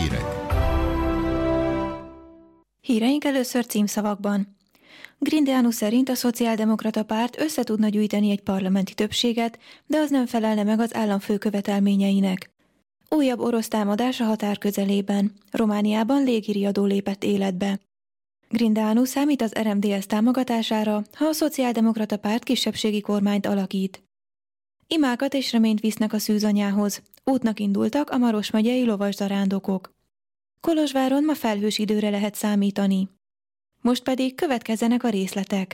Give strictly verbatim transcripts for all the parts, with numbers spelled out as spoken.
hírek. Híreink először címszavakban. Grindeanu szerint a szociáldemokrata párt össze tudna gyűjteni egy parlamenti többséget, de az nem felelne meg az államfő követelményeinek. Újabb orosz támadás a határ közelében. Romániában légiriadó lépett életbe. Grindeanu számít az er em dé es támogatására, ha a szociáldemokrata párt kisebbségi kormányt alakít. Imákat és reményt visznek a szűzanyához. Útnak indultak a Maros megyei lovaszarándokok. Kolozsváron ma felhős időre lehet számítani. Most pedig következzenek a részletek.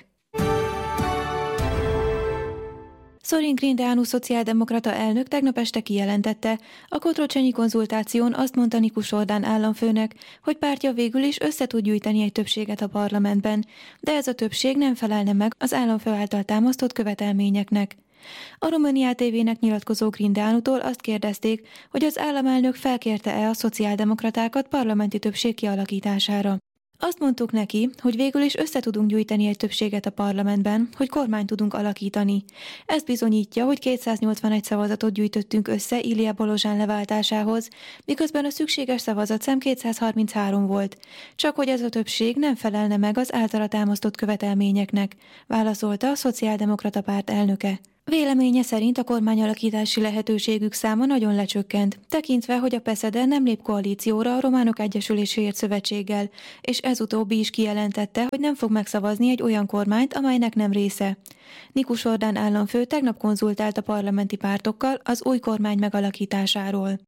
Sorin Grindeanu szociáldemokrata elnök tegnap este kijelentette, a kotrocsenyi konzultáción azt mondta Nikus Orbán államfőnek, hogy pártja végül is össze tud gyűjteni egy többséget a parlamentben, de ez a többség nem felelne meg az államfő által támasztott követelményeknek. A Románia té vének nyilatkozó Grindeanutól azt kérdezték, hogy az államelnök felkérte-e a szociáldemokratákat parlamenti többség kialakítására. Azt mondtuk neki, hogy végül is össze tudunk gyűjteni egy többséget a parlamentben, hogy kormányt tudunk alakítani. Ez bizonyítja, hogy kétszáznyolcvanegy szavazatot gyűjtöttünk össze Ilia Bolozsán leváltásához, miközben a szükséges szavazatszám kétszázharminchárom volt. Csak hogy ez a többség nem felelne meg az általa támasztott követelményeknek, válaszolta a szociáldemokrata párt elnöke. Véleménye szerint a kormányalakítási lehetőségük száma nagyon lecsökkent, tekintve, hogy a PESZEDE nem lép koalícióra a Románok Egyesüléséért szövetséggel, és ez utóbbi is kijelentette, hogy nem fog megszavazni egy olyan kormányt, amelynek nem része. Nikus Orbán államfő tegnap konzultált a parlamenti pártokkal az új kormány megalakításáról.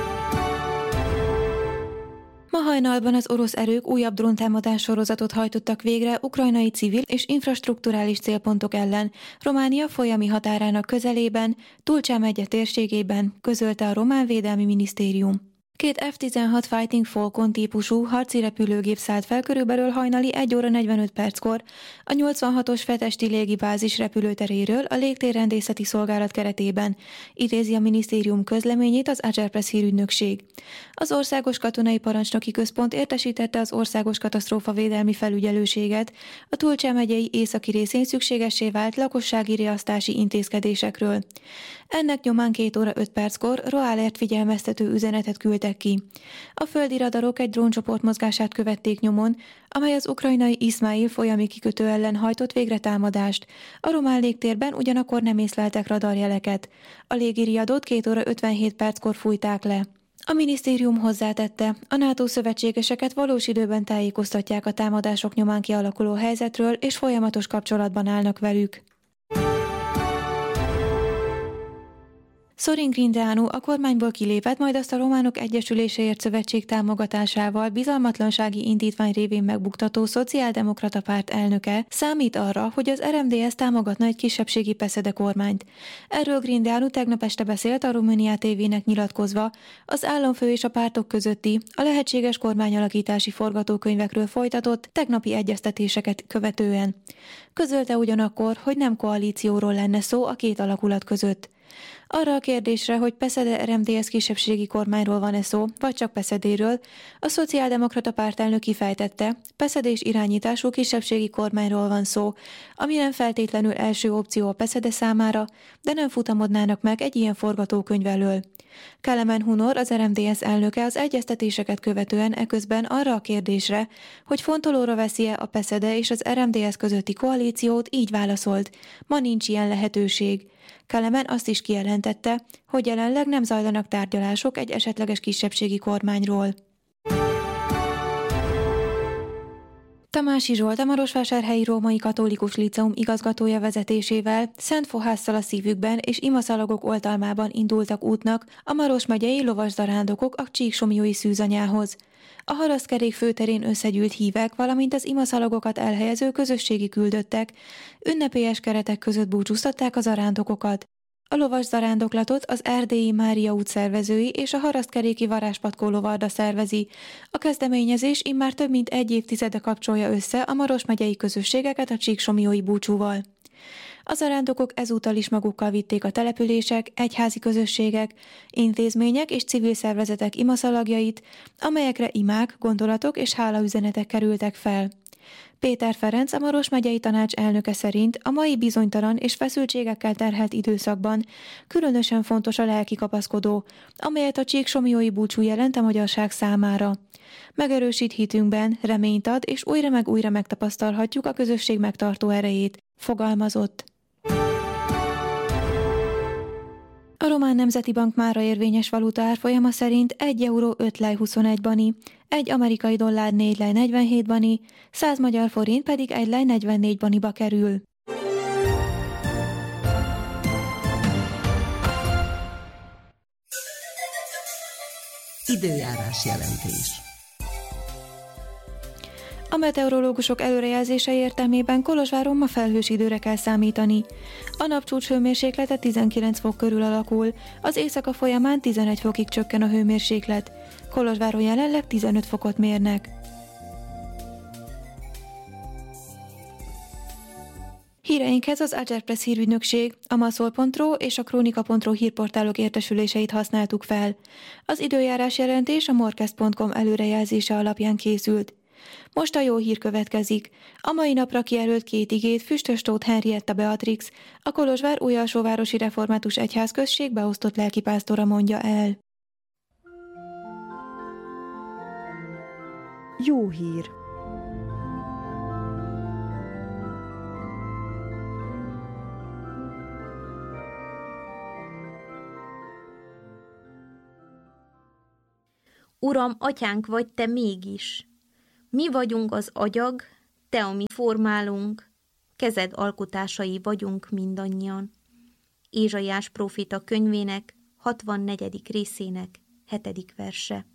Ma hajnalban az orosz erők újabb dróntámadás sorozatot hajtottak végre ukrajnai civil és infrastrukturális célpontok ellen, Románia folyami határának közelében, Tulcsa megye térségében, közölte a román védelmi minisztérium. Két ef tizenhat Fighting Falcon típusú harci repülőgép szállt fel körülbelül hajnali egy óra negyvenöt perckor a nyolcvanhatos Fetesti légibázis repülőteréről a légtérrendészeti szolgálat keretében, idézi a minisztérium közleményét az Agerpress hírügynökség. Az Országos Katonai Parancsnoki Központ értesítette az Országos Katasztrófavédelmi Felügyelőséget a Tulcsa megyei északi részén szükségessé vált lakossági riasztási intézkedésekről. Ennek nyomán két óra öt perckor RoAlert figyelmeztető üzenetet küldtek ki. A földi radarok egy dróncsoport mozgását követték nyomon, amely az ukrajnai Izmail folyami kikötő ellen hajtott végre támadást. A román légtérben ugyanakkor nem észleltek radarjeleket. A légiriadót két óra ötvenhét perckor fújták le. A minisztérium hozzátette, a NATO szövetségeseket valós időben tájékoztatják a támadások nyomán kialakuló helyzetről, és folyamatos kapcsolatban állnak velük. Sorin Grindeanu a kormányból kilépett, majd azt a Románok Egyesüléséért szövetség támogatásával bizalmatlansági indítvány révén megbuktató szociáldemokrata párt elnöke számít arra, hogy az er em dé es támogatna egy kisebbségi PESZEDE kormányt. Erről Grindeanu tegnap este beszélt a Románia té vének nyilatkozva az államfő és a pártok közötti a lehetséges kormányalakítási forgatókönyvekről folytatott tegnapi egyeztetéseket követően. Közölte ugyanakkor, hogy nem koalícióról lenne szó a két alakulat között. Arra a kérdésre, hogy PESZEDE-er em dé es kisebbségi kormányról van-e szó, vagy csak PESZEDéről, a szociáldemokrata pártelnök kifejtette, PESZEDés irányítású kisebbségi kormányról van szó, ami nem feltétlenül első opció a PESZEDE számára, de nem futamodnának meg egy ilyen forgatókönyv elől. Kelemen Hunor, az er em dé es elnöke az egyeztetéseket követően eközben arra a kérdésre, hogy fontolóra veszi-e a PESZEDE és az er em dé es közötti koalíciót, így válaszolt, ma nincs ilyen lehetőség. Kelemen azt is kijelentette, hogy jelenleg nem zajlanak tárgyalások egy esetleges kisebbségi kormányról. Tamási Zsolt, a Marosvásárhelyi Római Katolikus Líceum igazgatója vezetésével Szent Fohásszal a szívükben és imaszalagok oltalmában indultak útnak a Maros megyei lovaszarándokok a Csíksomlyói szűzanyához. A Harasztkerék főterén összegyűlt hívek, valamint az imaszalagokat elhelyező közösségi küldöttek ünnepélyes keretek között búcsúztatták az zarándokokat. A lovas zarándoklatot az Erdélyi Mária út szervezői és a Harasztkeréki Varázspatkó lovarda szervezi. A kezdeményezés immár több mint egy évtizede kapcsolja össze a Maros megyei közösségeket a csíksomlyói búcsúval. A zarándokok ezúttal is magukkal vitték a települések, egyházi közösségek, intézmények és civil szervezetek imaszalagjait, amelyekre imák, gondolatok és hálaüzenetek kerültek fel. Péter Ferenc, a Maros megyei tanács elnöke szerint a mai bizonytalan és feszültségekkel terhelt időszakban különösen fontos a lelki kapaszkodó, amelyet a csíksomlyói búcsú jelent a magyarság számára. Megerősít hitünkben, reményt ad, és újra meg újra megtapasztalhatjuk a közösség megtartó erejét, fogalmazott. A Román Nemzeti Bank mára érvényes valuta árfolyama szerint egy euró öt lej huszonegy bani, egy amerikai dollár négy lej negyvenhét bani, száz magyar forint pedig egy lej negyvennégy baniba kerül. Időjárás jelentés. A meteorológusok előrejelzése értelmében Kolozsváron ma felhős időre kell számítani. A napcsúcs hőmérséklete tizenkilenc fok körül alakul, az éjszaka folyamán tizenegy fokig csökken a hőmérséklet. Kolozsváron jelenleg tizenöt fokot mérnek. Híreinkhez az Agerpress hírügynökség, a maszol pont ro és a kronika pont ro hírportálok értesüléseit használtuk fel. Az időjárás jelentés a morkest pont com előrejelzése alapján készült. Most a jó hír következik. A mai napra kijelölt két igét Füstös Tóth Henrietta Beatrix, a Kolozsvár Újalsóvárosi Református Egyházközség beosztott lelkipásztora mondja el. Jó hír. Uram, atyánk vagy te mégis. Mi vagyunk az agyag, te a mi formálunk, kezed alkotásai vagyunk mindannyian. Ézsaiás próféta könyvének hatvannegyedik részének hetedik verse.